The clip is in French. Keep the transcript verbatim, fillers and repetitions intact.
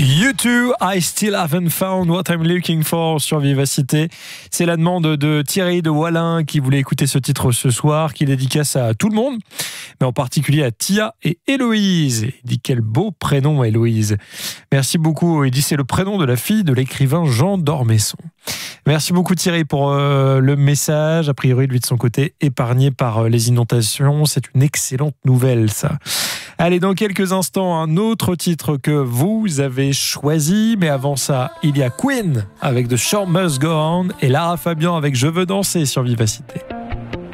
You too, I still haven't found what I'm looking for sur Vivacité. C'est la demande de Thierry de Wallin qui voulait écouter ce titre ce soir, qui dédicace à tout le monde, mais en particulier à Tia et Héloïse. Il dit quel beau prénom, Héloïse. Merci beaucoup. Il dit c'est le prénom de la fille de l'écrivain Jean d'Ormesson. Merci beaucoup Thierry pour euh, le message. A priori, lui de son côté, épargné par euh, les inondations. C'est une excellente nouvelle, ça. Allez, dans quelques instants, un autre titre que vous avez choisi. Mais avant ça, il y a Queen avec The Show Must Go On et Lara Fabian avec Je veux danser sur Vivacité.